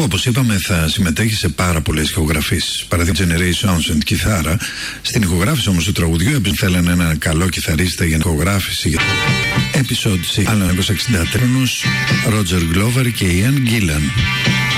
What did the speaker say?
Όπως είπαμε, θα συμμετέχει σε πάρα πολλές ηχογραφήσεις. Παραδείγματος Generation Sounds and κιθάρα. Στην ηχογράφηση όμως του τραγουδιού θέλανε έναν καλό κιθαρίστα για ηχογράφηση. Episode 6. Άλλον 63 Roger Glover και Ian Gillan.